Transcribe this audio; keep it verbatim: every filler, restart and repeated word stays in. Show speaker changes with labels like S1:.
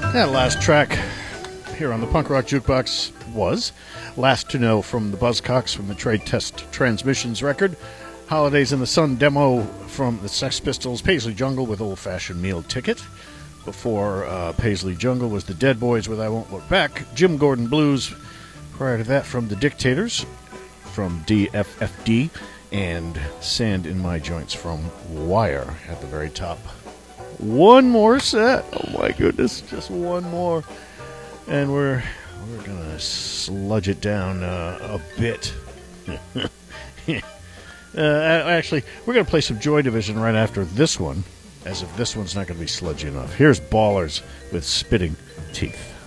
S1: That last track here on the Punk Rock Jukebox was Last to Know from the Buzzcocks from the Trade Test Transmissions record. Holidays in the Sun demo from the Sex Pistols, Paisley Jungle with Old Fashioned Meal Ticket. Before uh, Paisley Jungle was the Dead Boys with I Won't Look Back. Jim Gordon Blues prior to that from the Dictators from D F F D. And Sand in My Joints from Wire at the very top. One more set. Oh my goodness, just one more. And we're we're gonna sludge it down uh, a bit. uh, actually, we're gonna play some Joy Division right after this one, as if this one's not gonna be sludgy enough. Here's Ballers with Spitting Teeth.